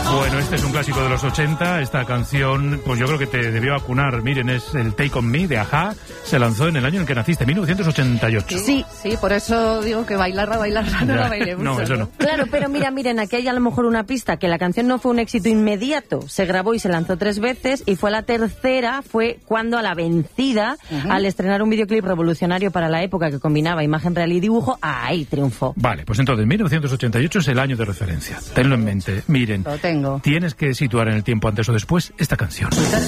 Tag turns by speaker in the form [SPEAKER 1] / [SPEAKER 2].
[SPEAKER 1] Bueno, este es un clásico de los 80. Esta canción, pues yo creo que te debió acunar. Miren, es el Take On Me de A-ha. Se lanzó en el año en que naciste, 1988.
[SPEAKER 2] Sí, por eso digo que bailarla no la bailé mucho.
[SPEAKER 1] No, eso no.
[SPEAKER 3] Claro, pero miren, aquí hay a lo mejor una pista, que la canción no fue un éxito inmediato. Se grabó y se lanzó 3 veces, y fue la tercera, fue cuando a la vencida, al estrenar un videoclip revolucionario para la época que combinaba imagen real y dibujo, ahí triunfó.
[SPEAKER 1] Vale, pues entonces 1988 es el año de referencia. Tenlo en mente. Miren,
[SPEAKER 2] Lo tengo.
[SPEAKER 1] tienes que situar en el tiempo antes o después esta canción.